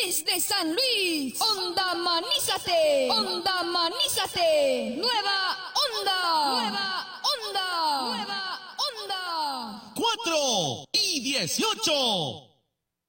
Desde San Luis, Onda Manízate, Onda Manízate, Nueva Onda, Nueva Onda, Nueva Onda. 4 y 18.